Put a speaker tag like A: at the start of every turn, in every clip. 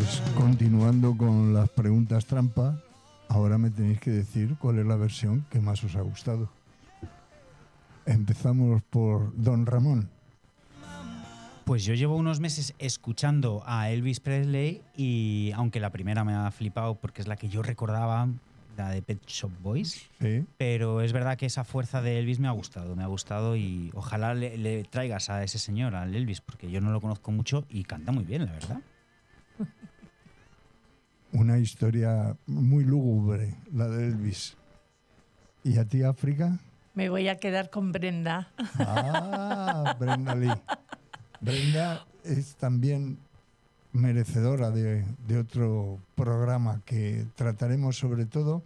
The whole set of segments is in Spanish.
A: Pues continuando con las preguntas trampa, ahora me tenéis que decir cuál es la versión que más os ha gustado. Empezamos por Don Ramón.
B: Pues yo llevo unos meses escuchando a Elvis Presley y aunque la primera me ha flipado porque es la que yo recordaba, la de Pet Shop Boys,
A: ¿Sí?
B: pero es verdad que esa fuerza de Elvis me ha gustado y ojalá le traigas a ese señor, al Elvis, porque yo no lo conozco mucho y canta muy bien, la verdad.
A: Una historia muy lúgubre, la de Elvis. ¿Y a ti, África?
C: Me voy a quedar con Brenda.
A: Ah, Brenda Lee. Brenda es también merecedora de otro programa que trataremos sobre todo.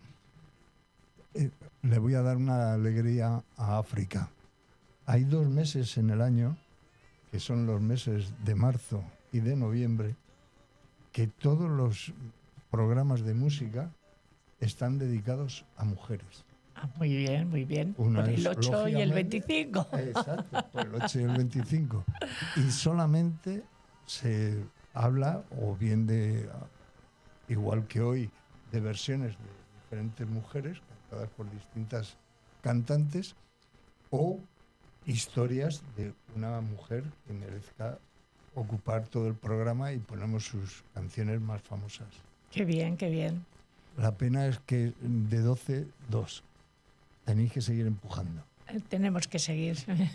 A: Le voy a dar una alegría a África. Hay 2 meses en el año, que son los meses de marzo y de noviembre, que todos los programas de música están dedicados a mujeres.
C: Ah, muy bien, muy bien.
A: Una
C: Por el
A: es,
C: 8 y el
A: lógicamente,
C: 25.
A: Exacto, por el 8 y el 25. Y solamente se habla, o bien de, igual que hoy, de versiones de diferentes mujeres, cantadas por distintas cantantes, o historias de una mujer que merezca ocupar todo el programa y ponemos sus canciones más famosas.
C: Qué bien, qué bien.
A: La pena es que de 12, 2. Tenéis que seguir empujando.
C: Tenemos que seguir.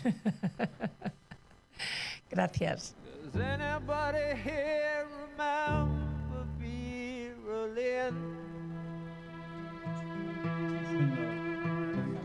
C: Gracias.
D: Does anybody here remember Berlin?